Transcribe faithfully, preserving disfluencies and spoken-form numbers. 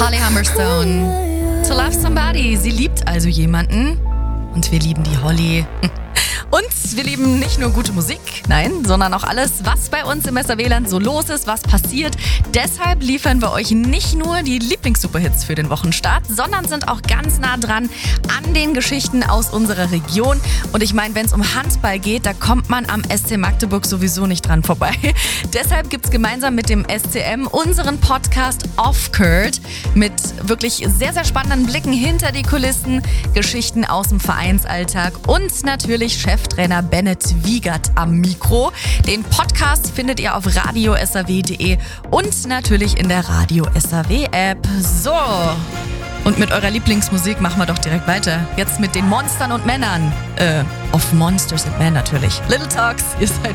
Holly Humberstone. To Love Somebody. Sie liebt also jemanden. Und wir lieben die Holly. Und wir lieben nicht nur gute Musik, nein, sondern auch alles, was bei uns im S R W-Land so los ist, was passiert. Deshalb liefern wir euch nicht nur die Lieblings-Superhits für den Wochenstart, sondern sind auch ganz nah dran an den Geschichten aus unserer Region. Und ich meine, wenn es um Handball geht, da kommt man am S C Magdeburg sowieso nicht dran vorbei. Deshalb gibt es gemeinsam mit dem S C M unseren Podcast Off-Court mit wirklich sehr, sehr spannenden Blicken hinter die Kulissen, Geschichten aus dem Vereinsalltag und natürlich Cheftrainer Bennett Wiegert am Mikro. Den Podcast findet ihr auf radio s r w punkt d e und natürlich in der Radio S R W App. So, und mit eurer Lieblingsmusik machen wir doch direkt weiter. Jetzt mit den Monstern und Männern. Äh, of Monsters and Men natürlich. Little Talks, ihr seid